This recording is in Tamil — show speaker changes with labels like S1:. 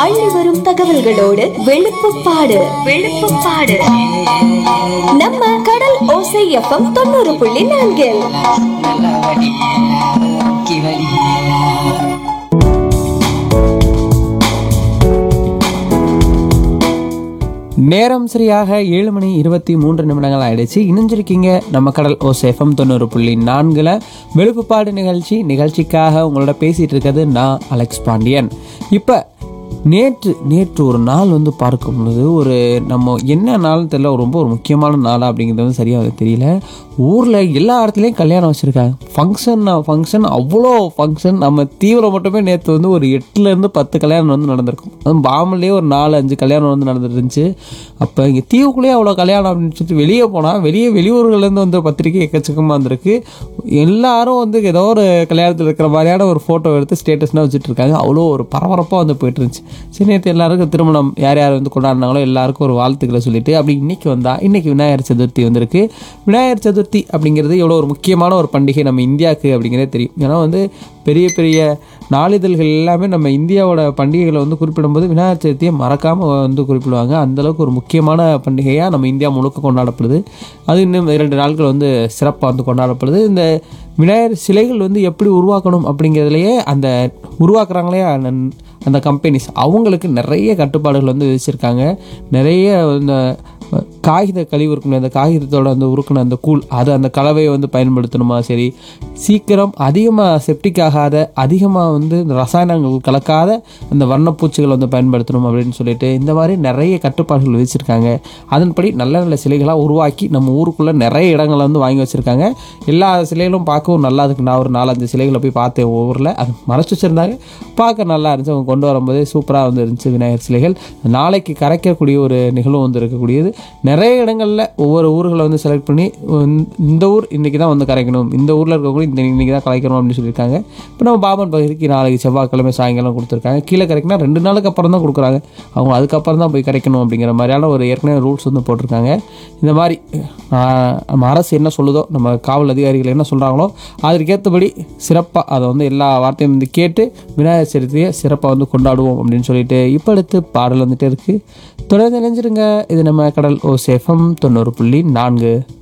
S1: அள்ளி வரும் தகவல்களோடு வெளுப்புப்பாடு வெளுப்புப்பாடு நம்ம கடல் ஓசை எஃப்எம் 90.4.
S2: நேரம் சரியாக 7:23 ஆயிடுச்சு. இணைஞ்சிருக்கீங்க நம்ம கடல் ஓசை எஃப்எம் 90.4 வெளுப்புப்பாடு நிகழ்ச்சிக்காக உங்களோட பேசிட்டு இருக்கிறது நான் அலெக்ஸ் பாண்டியன். இப்போ நேற்று ஒரு நாள் வந்து பார்க்கும் பொழுது நம்ம என்ன நாள்னு தெரியல, ரொம்ப ஒரு முக்கியமான நாளா அப்படிங்கிறது வந்து சரியாக தெரியல. ஊரில் எல்லா இடத்துலையும் கல்யாணம் வச்சுருக்காங்க. ஃபங்க்ஷன் அவ்வளோ ஃபங்க்ஷன். நம்ம தீவிரம் மட்டுமே நேற்று வந்து ஒரு 8லேருந்து 10 கல்யாணம் வந்து நடந்திருக்கும். அதுவும் பாம்பன்லேயே ஒரு 4-5 கல்யாணம் வந்து நடந்துருந்துச்சு. அப்போ இங்கே தீவுக்குள்ளேயே அவ்வளோ கல்யாணம் அப்படின்னு சொல்லிட்டு வெளியே போனால் வெளியூர்கள்லேருந்து வந்து பத்திரிக்கை எக்கச்சக்கமாக வந்திருக்கு. எல்லாரும் வந்து ஏதோ ஒரு கல்யாணத்தில் இருக்கிற மாதிரியான ஒரு ஃபோட்டோ எடுத்து ஸ்டேட்டஸ்னால் வச்சுட்டு இருக்காங்க. அவ்வளோ ஒரு பரபரப்பாக வந்து போயிட்டு இருந்துச்சு. சரி, நேற்று எல்லாருக்கும் திருமணம் யார் வந்து கொண்டாடினாங்களோ எல்லாருக்கும் ஒரு வாழ்த்துக்களை சொல்லிட்டு அப்படி இன்னைக்கு விநாயகர் சதுர்த்தி வந்திருக்கு. விநாயகர் சதுர்த்தி அப்படிங்கிறது எவ்வளோ ஒரு முக்கியமான ஒரு பண்டிகை நம்ம இந்தியாவுக்கு அப்படிங்கிறதே தெரியும். ஏன்னா வந்து பெரிய பெரிய நாளிதழ்கள் எல்லாமே நம்ம இந்தியாவோட பண்டிகைகளை வந்து குறிப்பிடும்போது விநாயகர் சதுர்த்தியை மறக்காமல் வந்து குறிப்பிடுவாங்க. அந்தளவுக்கு ஒரு முக்கியமான பண்டிகையாக நம்ம இந்தியா முழுக்க கொண்டாடப்படுது. அது இன்னும் 2 நாட்கள் வந்து சிறப்பாக வந்து கொண்டாடப்படுது. இந்த விநாயகர் சிலைகள் வந்து எப்படி உருவாக்கணும் அப்படிங்கிறதுலையே அந்த உருவாக்குறாங்களே அந்த கம்பெனிஸ் அவங்களுக்கு நிறைய கட்டுப்பாடுகள் வந்து விதிச்சிருக்காங்க. நிறைய இந்த காகித கழிவு இருக்கணும், அந்த காகிதத்தோட அந்த உருக்குன அந்த கூழ் அந்த கலவையை வந்து பயன்படுத்தணுமா, சரி சீக்கிரம் அதிகமாக செப்டிக் ஆகாத அதிகமாக வந்து இந்த ரசாயனங்கள் கலக்காத அந்த வண்ணப்பூச்சிகளை வந்து பயன்படுத்தணும் அப்படின்னு சொல்லிட்டு இந்த மாதிரி நிறைய கட்டுப்பாடுகள் விதிச்சிருக்காங்க. அதன்படி நல்ல நல்ல சிலைகளாக உருவாக்கி நம்ம ஊருக்குள்ளே நிறைய இடங்களை வந்து வாங்கி வச்சுருக்காங்க. எல்லா சிலைகளும் பார்க்கவும் நல்லா இருக்கு. நான் ஒரு 4-5 சிலைகளை போய் பார்த்தேன் ஊரில். அது மறைச்சி வச்சுருந்தாங்க, பார்க்க நல்லா இருந்துச்சு. அவங்க கொண்டு வரும்போது சூப்பராக வந்து இருந்துச்சு விநாயகர் சிலைகள். நாளைக்கு கரைக்கக்கூடிய ஒரு நிகழ்வு வந்து இருக்கக்கூடியது. நிறைய இடங்களில் ஒவ்வொரு ஊர்களை வந்து செலக்ட் பண்ணி இந்த ஊர் இன்றைக்கி தான் வந்து கரைக்கணும், இந்த ஊரில் இருக்கக்கூடிய இன்றைக்கி தான் கரைக்கணும் அப்படின்னு சொல்லியிருக்காங்க. இப்போ நம்ம பாபன் பகுதிக்கு நாளைக்கு செவ்வாய்க்கிழமை சாயங்காலம் கொடுத்துருக்காங்க. கீழே கரைக்கினா 2 நாளுக்கு அப்புறம் தான் கொடுக்குறாங்க. அவங்க அதுக்கப்புறம் தான் போய் கரைக்கணும் அப்படிங்கிற மாதிரியான ஒரு ஏற்கனவே ரூல்ஸ் வந்து போட்டிருக்காங்க. இந்த மாதிரி நம்ம அரசு என்ன சொல்லுதோ, நம்ம காவல் அதிகாரிகள் என்ன சொல்கிறாங்களோ அதற்கேற்றபடி சிறப்பாக அதை வந்து எல்லா வார்த்தையும் வந்து கேட்டு விநாயகர் சதுர்த்தியை சிறப்பாக வந்து கொண்டாடுவோம் அப்படின்னு சொல்லிட்டு இப்போ அடுத்து பாடல் வந்துட்டு இருக்குது. தொடர்ந்து நினைஞ்சிருங்க. இது நம்ம கடல் ஓசை எஃப்எம் 90.4.